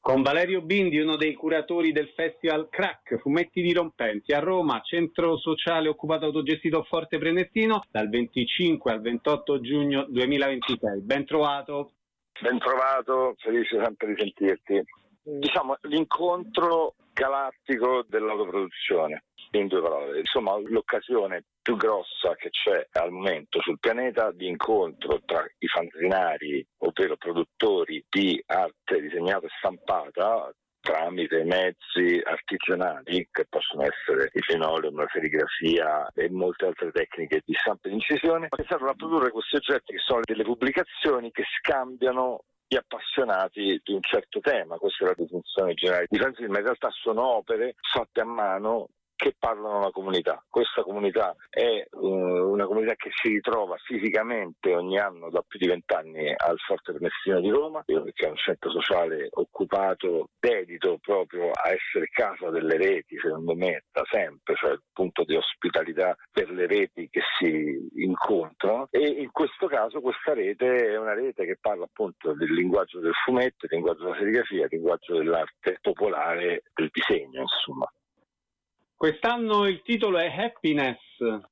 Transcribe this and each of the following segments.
Con Valerio Bindi, uno dei curatori del festival Crack, Fumetti Dirompenti, a Roma, centro sociale occupato autogestito Forte Prenestino, dal 25 al 28 giugno 2026. Ben trovato. Ben trovato, felice sempre di sentirti. Diciamo l'incontro galattico dell'autoproduzione, in due parole. Insomma, l'occasione più grossa che c'è al momento sul pianeta di incontro tra i fanzinari, ovvero produttori di arte disegnata e stampata tramite mezzi artigianali che possono essere il linoleum, la serigrafia e molte altre tecniche di stampa e di incisione, che servono a produrre questi oggetti che sono delle pubblicazioni che scambiano gli appassionati di un certo tema. Questa è la definizione generale di fanzine, ma in realtà sono opere fatte a mano che parlano a una comunità. Questa comunità è una comunità che si ritrova fisicamente ogni anno da più di 20 anni al Forte Prenestino di Roma, che è un centro sociale occupato, dedito proprio a essere casa delle reti, secondo me, da sempre, cioè il punto di ospitalità per le reti che si incontrano, e in questo caso questa rete è una rete che parla appunto del linguaggio del fumetto, del linguaggio della serigrafia, del linguaggio dell'arte popolare, del disegno, insomma. Quest'anno il titolo è Happiness.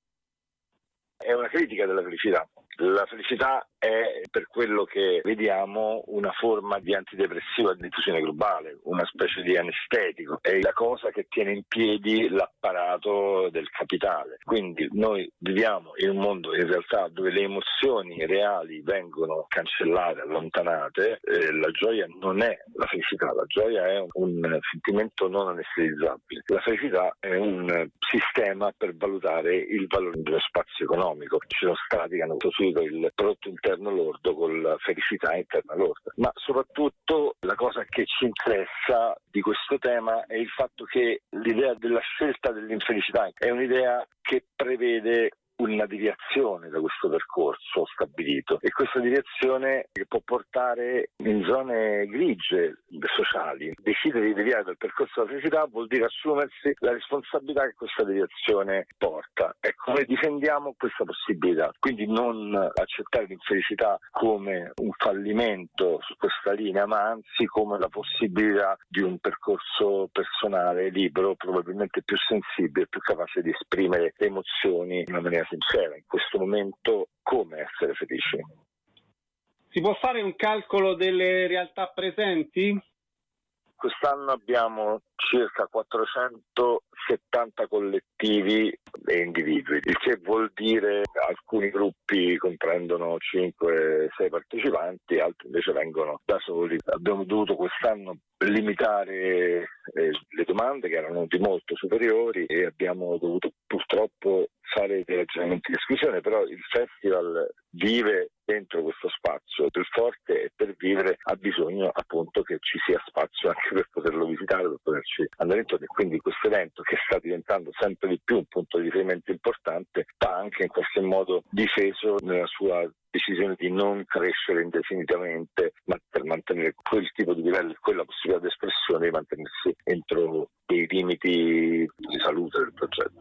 È una critica della felicità. La felicità è, per quello che vediamo, una forma di antidepressivo a diffusione globale, una specie di anestetico. È la cosa che tiene in piedi l'apparato del capitale. Quindi noi viviamo in un mondo in realtà dove le emozioni reali vengono cancellate, allontanate. La gioia non è la felicità, la gioia è un sentimento non anestetizzabile. La felicità è un sistema per valutare il valore dello spazio economico. Ci sono stati che hanno sostituito il prodotto interno lordo con la felicità interna lorda. Ma soprattutto la cosa che ci interessa di questo tema è il fatto che l'idea della scelta dell'infelicità è un'idea che prevede una deviazione da questo percorso stabilito, e questa deviazione che può portare in zone grigie sociali. Decidere di deviare dal percorso della felicità vuol dire assumersi la responsabilità che questa deviazione porta. Ecco, noi difendiamo questa possibilità, quindi non accettare l'infelicità come un fallimento su questa linea, ma anzi come la possibilità di un percorso personale libero, probabilmente più sensibile, più capace di esprimere le emozioni in una maniera sincera. In questo momento, come essere felici? Si può fare un calcolo delle realtà presenti? Quest'anno abbiamo circa 470 collettivi e individui, il che vuol dire che alcuni gruppi comprendono 5-6 partecipanti, altri invece vengono da soli. Abbiamo dovuto quest'anno limitare le domande, che erano di molto superiori, e abbiamo dovuto purtroppo fare dei ragionamenti di esclusione, però il festival vive dentro questo spazio del Forte, e per vivere ha bisogno appunto che ci sia spazio anche per poterlo visitare, per poterci andare intorno, e quindi questo evento, che sta diventando sempre di più un punto di riferimento importante, va anche in qualche modo difeso nella sua decisione di non crescere indefinitamente, ma per mantenere quel tipo di livello e quella possibilità di espressione, di mantenersi entro dei limiti di salute del progetto.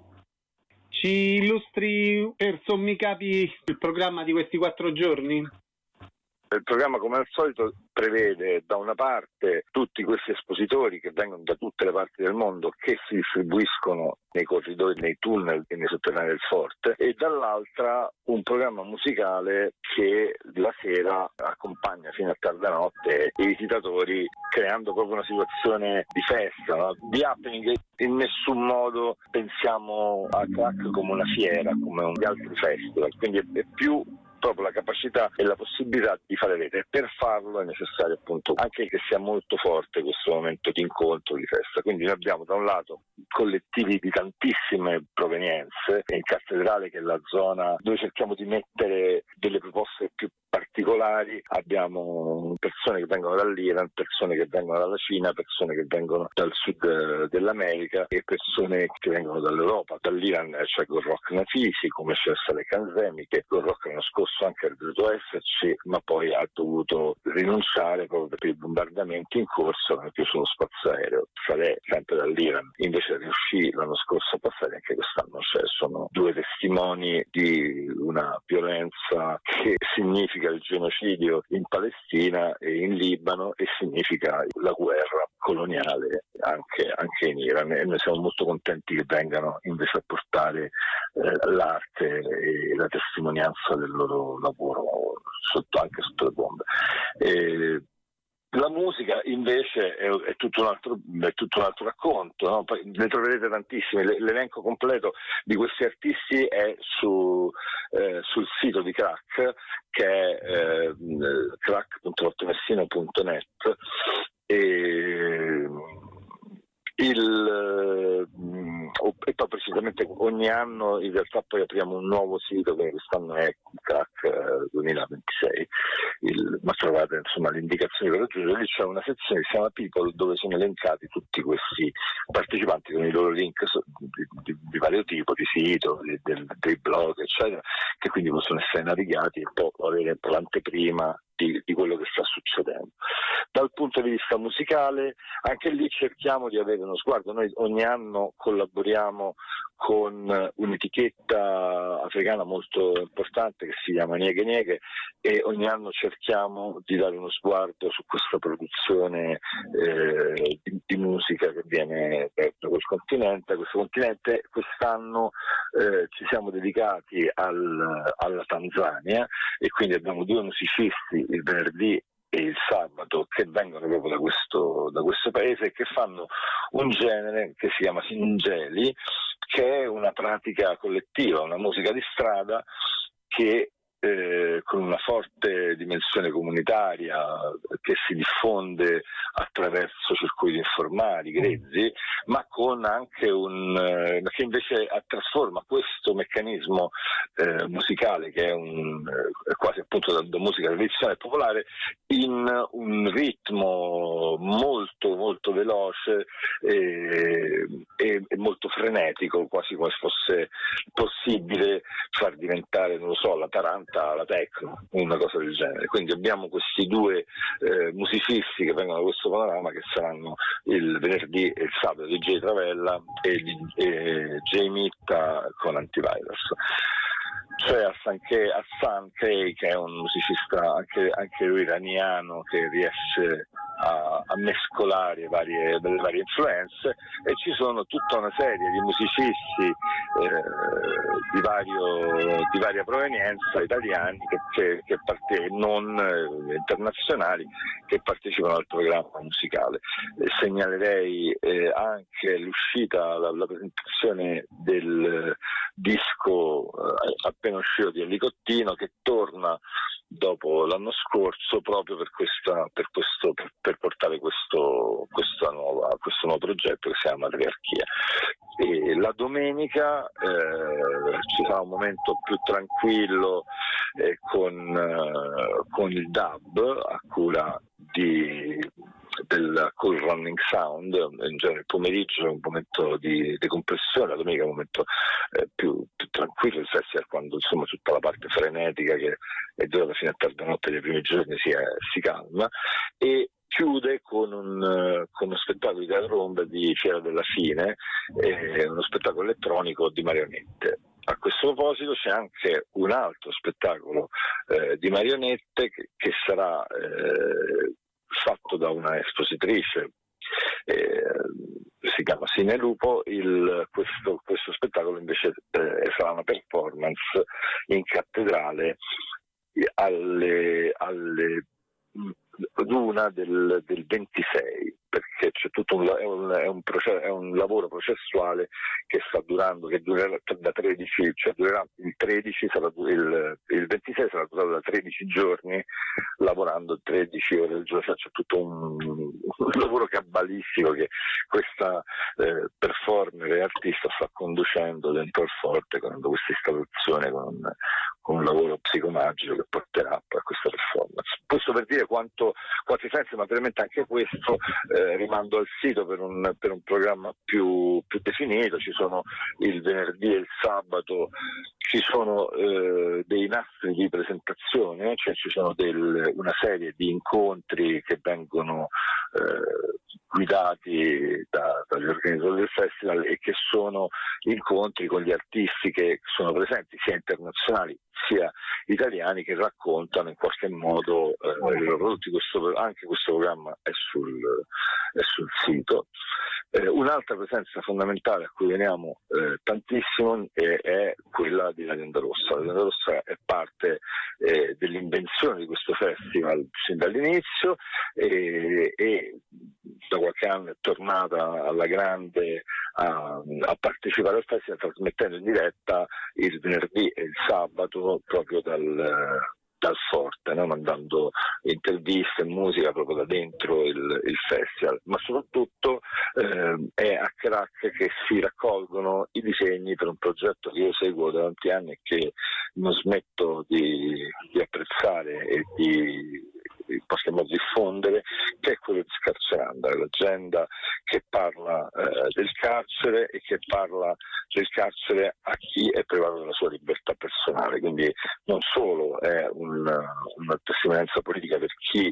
Ci illustri per sommi capi il programma di questi 4 giorni? Il programma, come al solito, prevede da una parte tutti questi espositori che vengono da tutte le parti del mondo, che si distribuiscono nei corridoi, nei tunnel e nei sotterranei del Forte, e dall'altra un programma musicale che la sera accompagna fino a tarda notte i visitatori, creando proprio una situazione di festa, no? Di happening. In nessun modo pensiamo a Crack come una fiera, come gli altri festival, quindi è più proprio la capacità e la possibilità di fare rete, e per farlo è necessario appunto anche che sia molto forte questo momento di incontro, di festa. Quindi noi abbiamo da un lato collettivi di tantissime provenienze, in Cattedrale, che è la zona dove cerchiamo di mettere delle proposte più particolari, abbiamo persone che vengono dall'Iran, persone che vengono dalla Cina, persone che vengono dal sud dell'America e persone che vengono dall'Europa. Dall'Iran c'è Gorrock Nafisi, come c'è Saleh Kanzemi, che Gorrock l'anno scorso anche è dovuto esserci, ma poi ha dovuto rinunciare proprio per i bombardamenti in corso, non è più sullo spazio aereo. Saleh, sempre dall'Iran, invece riuscì l'anno scorso a passare, anche quest'anno. Cioè, sono due testimoni di una violenza che significa il genocidio in Palestina e in Libano, e significa la guerra coloniale anche in Iran, e noi siamo molto contenti che vengano invece a portare l'arte e la testimonianza del loro lavoro anche sotto le bombe. La musica invece è tutto un altro racconto, no? Poi ne troverete tantissimi, l'elenco completo di questi artisti è sul sito di Crack, che è crack.ortomessino.net, e poi precisamente ogni anno in realtà poi apriamo un nuovo sito, che quest'anno è Crack 2026, ma trovate insomma le indicazioni per raggiungere. Lì c'è una sezione che si chiama People, dove sono elencati tutti questi partecipanti con i loro link di vario tipo, di sito, dei blog eccetera, che quindi possono essere navigati e poi avere un po' l'anteprima di quello che sta succedendo. Dal punto di vista musicale, anche lì cerchiamo di avere uno sguardo. Noi ogni anno collaboriamo con un'etichetta africana molto importante che si chiama Nieghe Nieghe, e ogni anno cerchiamo di dare uno sguardo su questa produzione di musica che viene da quel continente. Questo continente quest'anno ci siamo dedicati alla Tanzania, e quindi abbiamo due musicisti il venerdì e il sabato che vengono proprio da questo paese, che fanno un genere che si chiama Singeli, che è una pratica collettiva, una musica di strada che con una forte dimensione comunitaria, che si diffonde attraverso circuiti informali, grezzi, ma con anche che invece trasforma questo meccanismo musicale, che è quasi appunto da musica tradizionale e popolare, in un ritmo molto molto veloce e molto frenetico, quasi come se fosse possibile far diventare, non lo so, la taranta la techno, una cosa del genere. Quindi abbiamo questi due musicisti che vengono da questo panorama, che saranno il venerdì e il sabato DJ Travella e J Mitta con Antivirus. C'è Hassan Kay, che è un musicista anche lui iraniano, che riesce a mescolare le varie influenze, e ci sono tutta una serie di musicisti di varia provenienza, italiani non internazionali, che partecipano al programma musicale. Segnalerei anche l'uscita, la presentazione del disco appena uscito di Elicottino, che torna dopo l'anno scorso proprio per portare questo nuovo progetto che si chiama Matriarchia. E la domenica ci sarà un momento più tranquillo con il dub a cura del Cool Running Sound. In genere il pomeriggio è un momento di decompressione, la domenica è un momento più tranquillo, il festival, quando insomma tutta la parte frenetica che è durata fino a tarda notte dei primi giorni si calma, e chiude con uno spettacolo di teatro ombra di Fiera della Fine, uno spettacolo elettronico di marionette. A questo proposito c'è anche un altro spettacolo di marionette che sarà fatto da una espositrice, si chiama Sine Lupo. Questo spettacolo invece sarà una performance in cattedrale ad una del 26, perché c'è tutto è un lavoro processuale che durerà da 13, cioè durerà il 13, il 26 sarà durato da 13 giorni, lavorando 13 ore al giorno. Cioè, c'è tutto un lavoro cabalistico che questa performer e artista sta conducendo dentro il forte, con questa installazione, con un lavoro psicomagico che porterà a questa performance. Questo per dire quanti sensi, ma veramente anche questo rimando al sito per un programma più definito. Ci sono il venerdì e il sabato, ci sono dei nastri di presentazione, cioè ci sono una serie di incontri che vengono guidati dagli organizzatori del festival e che sono incontri con gli artisti che sono presenti, sia internazionali sia italiani, che raccontano in qualche modo i loro prodotti. Anche questo programma è sul sito. Un'altra presenza fondamentale a cui veniamo tantissimo è quella di l'Azienda Rossa. L'Azienda Rossa è parte dell'invenzione di questo festival sin dall'inizio e da qualche anno è tornata alla grande a partecipare al festival, trasmettendo in diretta il venerdì e il sabato proprio dal forte, no? Mandando interviste e musica proprio da dentro il festival, ma soprattutto è a Crack che si raccolgono i disegni per un progetto che io seguo da tanti anni e che non smetto di apprezzare e di in qualche modo diffondere, che è quello di Scarceranda, l'agenda che parla del carcere e che parla del carcere a chi è privato della sua libertà personale. Quindi non solo è una testimonianza politica per chi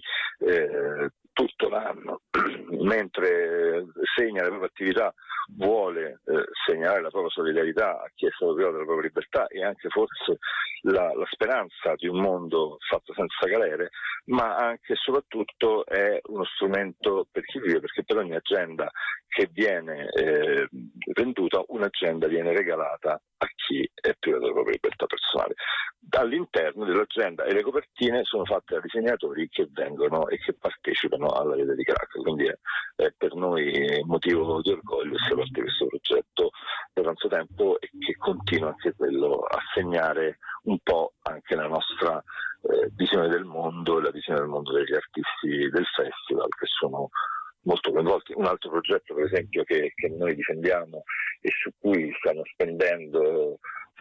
tutto l'anno, mentre segna la propria attività, vuole segnalare la propria solidarietà a chi è stato privato della propria libertà e anche forse la speranza di un mondo fatto senza galere, ma anche e soprattutto è uno strumento per chi vive, perché per ogni agenda che viene venduta, un'agenda viene regalata a chi è privato della propria libertà personale. All'interno dell'agenda e le copertine sono fatte da disegnatori che vengono e che partecipano alla rete di Crack, quindi è per noi motivo di orgoglio essere parte di questo progetto da tanto tempo e che continua anche quello a segnare un po' anche la nostra visione del mondo e la visione del mondo degli artisti del festival, che sono molto coinvolti. Un altro progetto, per esempio, che noi difendiamo e su cui stiamo spendendo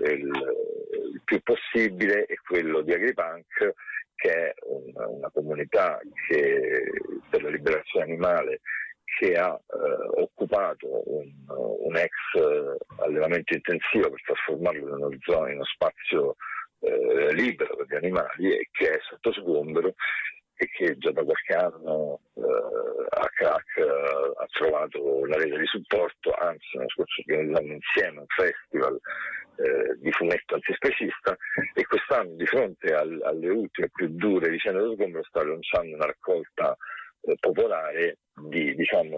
il più possibile è quello di Agripunk, che è una comunità per la liberazione animale che ha occupato un ex allevamento intensivo per trasformarlo in uno spazio libero per gli animali e che è sotto sgombero e che già da qualche anno a Crack ha trovato una rete di supporto. Anzi, l'anno scorso organizzammo insieme un festival di fumetto antispecista e quest'anno, di fronte alle ultime più dure vicende dello sgombero, sta lanciando una raccolta popolare di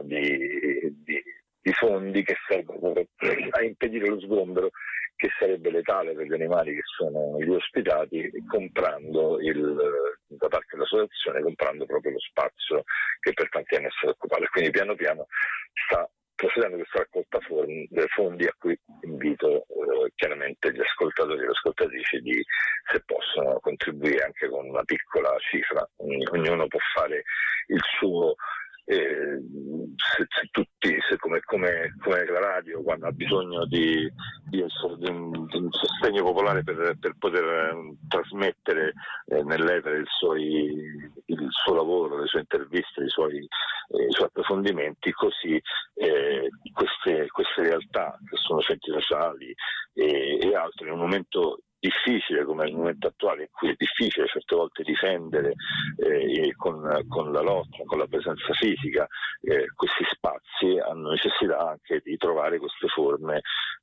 fondi che servono a impedire lo sgombero, che sarebbe letale per gli animali che sono gli ospitati, comprando da parte dell'associazione, comprando proprio lo spazio che per tanti anni è stato occupato. E quindi piano piano sta procedendo questa raccolta fondi, a cui invito chiaramente gli ascoltatori e le ascoltatrici se possono contribuire anche con una piccola cifra. Ognuno può fare il suo. Se come la radio, quando ha bisogno di un sostegno popolare per poter trasmettere nell'etere il suo lavoro, le sue interviste, i suoi approfondimenti, così queste realtà che sono centri sociali e altro, in un momento difficile come il momento attuale, in cui è difficile certe volte difendere con la lotta, con la presenza fisica questi spazi, hanno necessità anche di trovare queste forme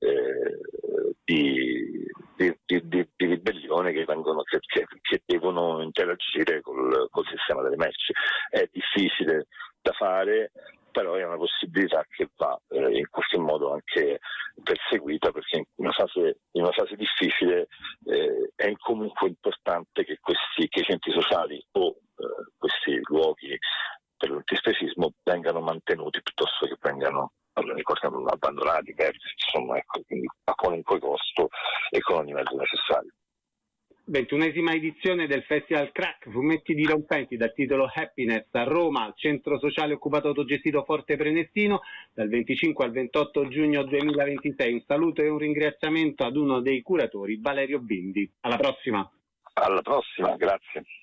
di ribellione che devono interagire col sistema delle merci. È difficile da fare, però è una possibilità che va in qualche modo anche perseguita, perché in una fase difficile è comunque importante che i centri sociali o questi luoghi per l'antispecismo vengano mantenuti piuttosto che vengano abbandonati, persi, insomma, quindi a qualunque costo e con ogni mezzo necessario. 21esima edizione del Festival Crack, fumetti dirompenti, dal titolo Happiness, a Roma, al centro sociale occupato autogestito Forte Prenestino, dal 25 al 28 giugno 2026. Un saluto e un ringraziamento ad uno dei curatori, Valerio Bindi. Alla prossima. Alla prossima, grazie.